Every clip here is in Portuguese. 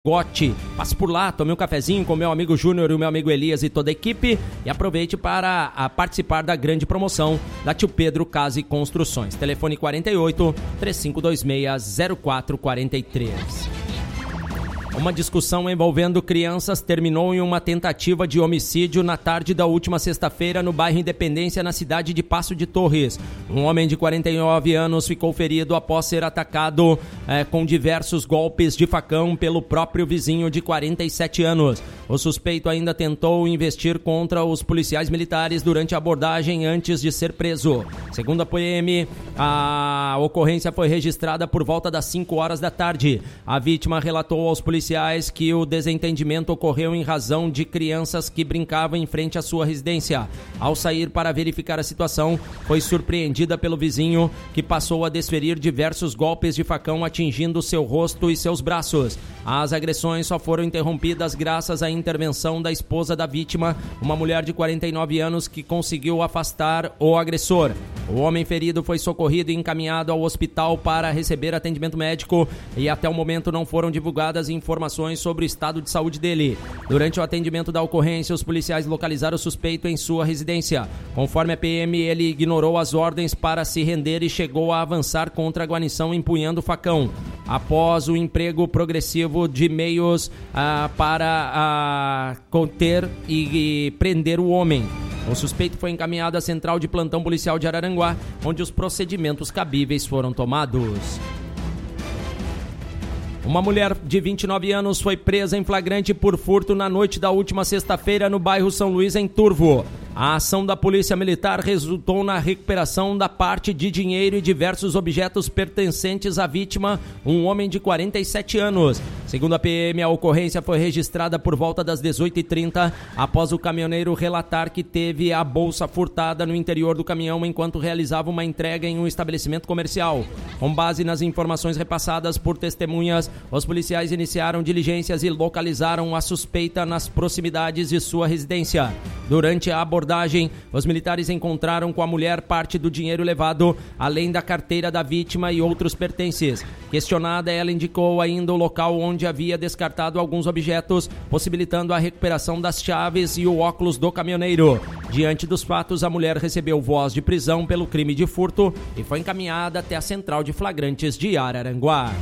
Gote. Passe por lá, tome um cafezinho com meu amigo Júnior e o meu amigo Elias e toda a equipe e aproveite para participar da grande promoção da Tio Pedro Casa e Construções. Telefone 48 3526 0443. Uma discussão envolvendo crianças terminou em uma tentativa de homicídio na tarde da última sexta-feira no bairro Independência, na cidade de Passo de Torres. Um homem de 49 anos ficou ferido após ser atacado com diversos golpes de facão pelo próprio vizinho de 47 anos. O suspeito ainda tentou investir contra os policiais militares durante a abordagem antes de ser preso. Segundo a PM, a ocorrência foi registrada por volta das 5 horas da tarde. A vítima relatou aos policiais que o desentendimento ocorreu em razão de crianças que brincavam em frente à sua residência. Ao sair para verificar a situação, foi surpreendida pelo vizinho, que passou a desferir diversos golpes de facão atingindo seu rosto e seus braços. As agressões só foram interrompidas graças à intervenção da esposa da vítima, uma mulher de 49 anos que conseguiu afastar o agressor. O homem ferido foi socorrido e encaminhado ao hospital para receber atendimento médico e até o momento não foram divulgadas informações sobre o estado de saúde dele. Durante o atendimento da ocorrência, os policiais localizaram o suspeito em sua residência. Conforme a PM, ele ignorou as ordens para se render e chegou a avançar contra a guarnição empunhando o facão. Após o emprego progressivo de meios para conter e prender o homem, o suspeito foi encaminhado à Central de Plantão Policial de Araranguá, onde os procedimentos cabíveis foram tomados. Uma mulher de 29 anos foi presa em flagrante por furto na noite da última sexta-feira no bairro São Luís, em Turvo. A ação da Polícia Militar resultou na recuperação da parte de dinheiro e diversos objetos pertencentes à vítima, um homem de 47 anos. Segundo a PM, a ocorrência foi registrada por volta das 18h30, após o caminhoneiro relatar que teve a bolsa furtada no interior do caminhão enquanto realizava uma entrega em um estabelecimento comercial. Com base nas informações repassadas por testemunhas, os policiais iniciaram diligências e localizaram a suspeita nas proximidades de sua residência. Durante a abordagem, os militares encontraram com a mulher parte do dinheiro levado, além da carteira da vítima e outros pertences. Questionada, ela indicou ainda o local onde havia descartado alguns objetos, possibilitando a recuperação das chaves e o óculos do caminhoneiro. Diante dos fatos, a mulher recebeu voz de prisão pelo crime de furto e foi encaminhada até a Central de Flagrantes de Araranguá.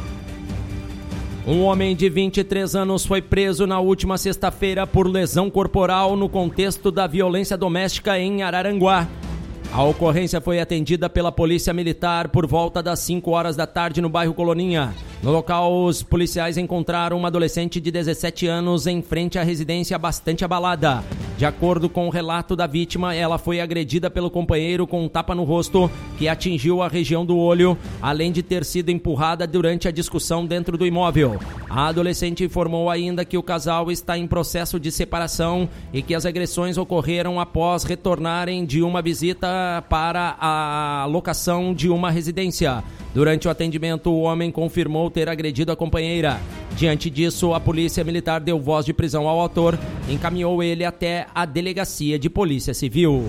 Um homem de 23 anos foi preso na última sexta-feira por lesão corporal no contexto da violência doméstica em Araranguá. A ocorrência foi atendida pela Polícia Militar por volta das 5 horas da tarde no bairro Coloninha. No local, os policiais encontraram uma adolescente de 17 anos em frente à residência bastante abalada. De acordo com o relato da vítima, ela foi agredida pelo companheiro com um tapa no rosto que atingiu a região do olho, além de ter sido empurrada durante a discussão dentro do imóvel. A adolescente informou ainda que o casal está em processo de separação e que as agressões ocorreram após retornarem de uma visita para a locação de uma residência. Durante o atendimento, o homem confirmou ter agredido a companheira. Diante disso, a Polícia Militar deu voz de prisão ao autor e encaminhou ele até a Delegacia de Polícia Civil.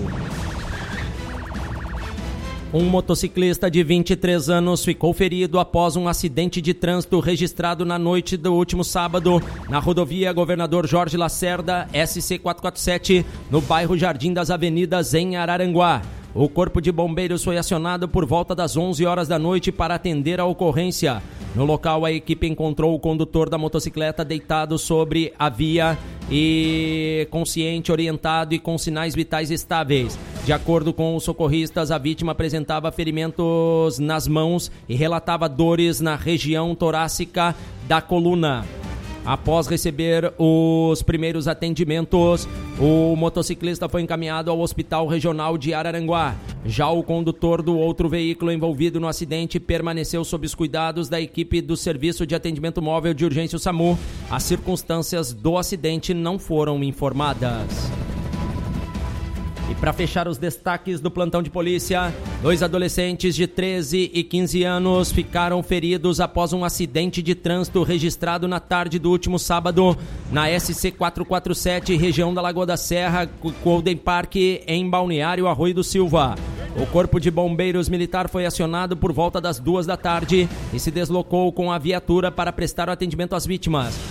Um motociclista de 23 anos ficou ferido após um acidente de trânsito registrado na noite do último sábado na rodovia Governador Jorge Lacerda, SC447, no bairro Jardim das Avenidas, em Araranguá. O Corpo de Bombeiros foi acionado por volta das 11 horas da noite para atender a ocorrência. No local, a equipe encontrou o condutor da motocicleta deitado sobre a via e consciente, orientado e com sinais vitais estáveis. De acordo com os socorristas, a vítima apresentava ferimentos nas mãos e relatava dores na região torácica da coluna. Após receber os primeiros atendimentos, o motociclista foi encaminhado ao Hospital Regional de Araranguá. Já o condutor do outro veículo envolvido no acidente permaneceu sob os cuidados da equipe do Serviço de Atendimento Móvel de Urgência, o SAMU. As circunstâncias do acidente não foram informadas. E para fechar os destaques do plantão de polícia, 2 adolescentes de 13 e 15 anos ficaram feridos após um acidente de trânsito registrado na tarde do último sábado na SC447, região da Lagoa da Serra, Golden Park, em Balneário Arroio do Silva. O Corpo de Bombeiros Militar foi acionado por volta das 2 da tarde e se deslocou com a viatura para prestar o atendimento às vítimas.